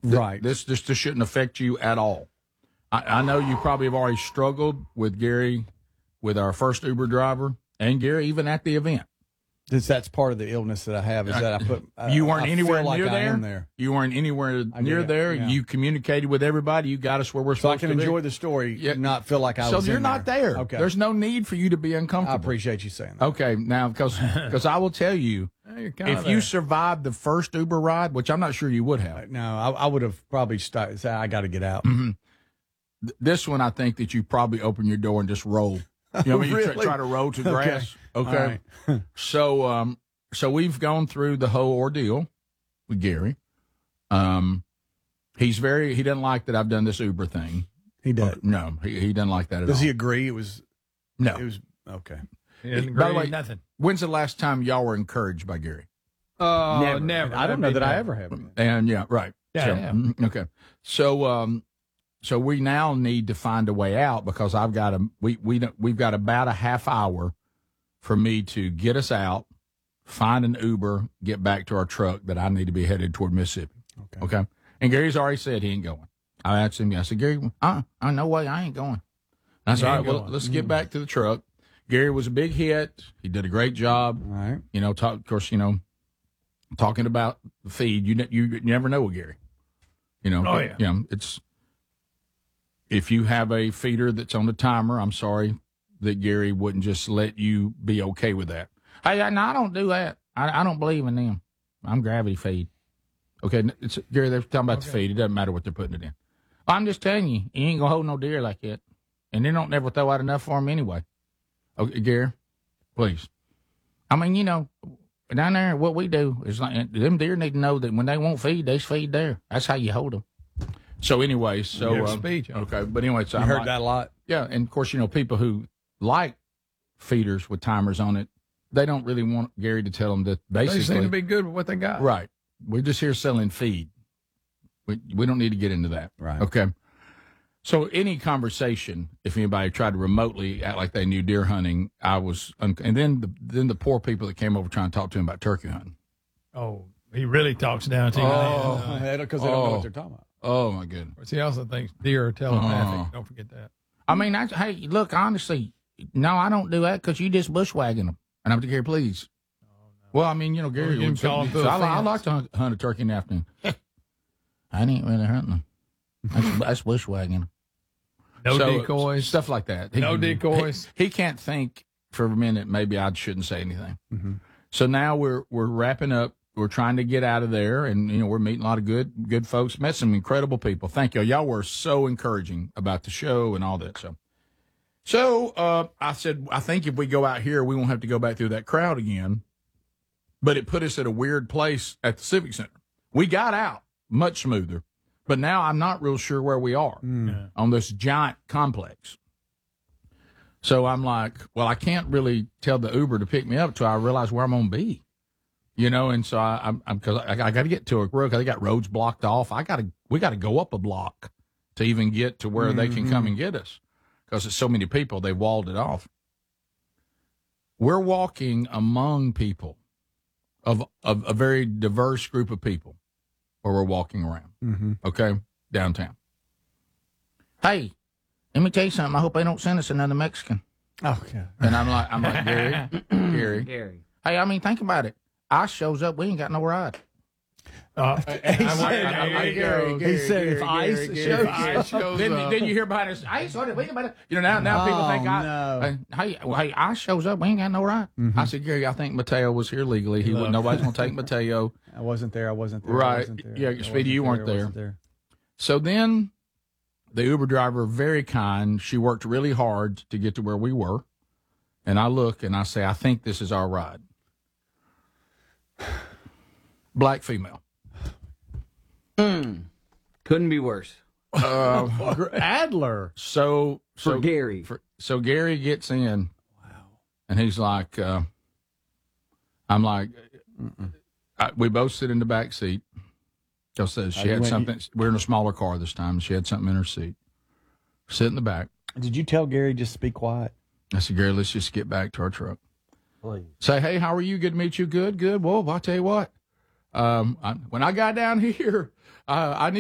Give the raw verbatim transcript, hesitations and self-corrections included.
Th- right. This, this this shouldn't affect you at all. I, I know you probably have already struggled with Gary, with our first Uber driver, and Gary even at the event. This, that's part of the illness that I have is that I put. Uh, you weren't I anywhere feel like near I there? am there. You weren't anywhere I near get it, there. yeah. You communicated with everybody. You got us where we're So I supposed can to be. enjoy the story, Yeah. not feel like I So was you're in not there. Okay. There's no need for you to be I uncomfortable. appreciate you saying that. Okay, now because because I will tell you, You're kinda if you there. survived the first Uber ride, which I'm not sure you would have, No, I, I would have probably started. Say, I got to get out. th- this one I think that you probably open your door and just roll. You know, what I mean? you try, Really? try to roll to Okay. grass. Okay, All right. so um, so we've gone through the whole ordeal with Gary. Um, he's very he doesn't like that I've done this Uber thing. He did. No, he he doesn't like that at Does all. he agree? It was. no. It was okay. He didn't By the agree, way, nothing. When's the last time y'all were encouraged by Gary? Oh, never. never. I don't That'd know be that I never. ever have. been. And yeah, right. Yeah, so, yeah. mhm, okay. So, um, so we now need to find a way out because I've got a we we don't- we've got about a half hour for me to get us out, find an Uber, get back to our truck that I need to be headed toward Mississippi. Okay. Okay. And Gary's already said he ain't going. I asked him. I said, Gary, uh, uh no way, I ain't going. And I said, You all ain't right, well, going. let's get back to the truck. Gary was a big hit. He did a great job. All right. You know, talk, of course, you know, talking about the feed, you ne- you, you never know with Gary. You know, Oh, yeah. you know, it's if you have a feeder that's on the timer, I'm sorry that Gary wouldn't just let you be okay with that. Hey, I, no, I don't do that. I, I don't believe in them. I'm gravity feed. Okay, it's, Gary, they're talking about the feed. It doesn't matter what they're putting it in. I'm just telling you, you ain't gonna hold no deer like that, and they don't never throw out enough for them anyway. Okay, Gary, please. I mean, you know, down there, what we do is like them deer need to know that when they won't feed, they feed there. That's how you hold them. So anyway, so Your uh, speech, huh? okay, but anyway, so You I'm heard like- that a lot. yeah, and of course, you know, people who like feeders with timers on it, they don't really want Gary to tell them that They seem basically, to be good with what they got. right. We're just here selling feed. We we don't need to get into that. Right. Okay. So any conversation, if anybody tried to remotely act like they knew deer hunting, I was, un- and then the then the poor people that came over trying to talk to him about turkey hunting. Oh, he really talks down to you. Oh. then. Because they don't know Oh. what they're talking about. Oh my goodness. Uh, he also thinks deer are telepathic. Oh. Don't forget that. I mean, I, hey, look, honestly, no, I don't do that because you just bushwhagging them. And I'm like, Gary, please. Well, I mean, you know, Gary, you can would- call him so to a I, I fence. like to hunt, hunt a turkey in the afternoon. I ain't really hunting them. That's, that's bushwhagging them. No So, decoys. Stuff like that. No decoys. He, he can't think for a minute. Maybe I shouldn't say anything. Mhm. So now we're we're wrapping up. We're trying to get out of there, and you know we're meeting a lot of good good folks. Met some incredible people. Thank you. Y'all were so encouraging about the show and all that. So, so uh, I said I think if we go out here, we won't have to go back through that crowd again. But it put us at a weird place at the Civic Center. We got out much smoother, but now I'm not real sure where we are Yeah. on this giant complex. So I'm like, well, I can't really tell the Uber to pick me up till I realize where I'm going to be, you know. And so I, I'm, I'm cause I, I got to get to a road. Cause they got roads blocked off. I got to, we got to go up a block to even get to where they can come and get us because there's so many people. They walled it off. We're walking among people of, of a very diverse group of people where we're walking around. Mm-hmm. Okay, downtown. Hey, let me tell you something. I hope they don't send us another Mexican. Oh, yeah. And I'm like, I'm like, Gary, Gary. Gary. Hey, I mean, think about it. I shows up, we ain't got no ride. Uh, He I- said- I- I- Hey, Gary, he Gary, said if Gary, ice Gary, shows Gary, up- Gary. shows then, up. then you hear behind us, ice on it, we about it. You know, now, now people Oh, think I, no. uh, hey, well, hey, I shows up, we ain't got no ride. I said, Gary, I think Mateo was here legally. He would, nobody's going to take Mateo. I wasn't there. I wasn't there. I Right. wasn't there. Yeah, I Speedy, wasn't you weren't I there. wasn't there. So then the Uber driver, very kind, she worked really hard to get to where we were. And I look and I say, I think this is our ride. Black female. Couldn't be worse. Uh, Adler. so, so For Gary. for- so Gary gets in. Wow. And he's like, uh, I'm like, I, we both sit in the back seat. Because says she you had went- something. We're in a smaller car this time. She had something in her seat. Sit in the back. Did you tell Gary just to be quiet? I said, Gary, let's just get back to our truck. Please. Say, hey, how are you? Good to meet you. Good, good. Well, I'll tell you what. Um, I, when I got down here, uh, I need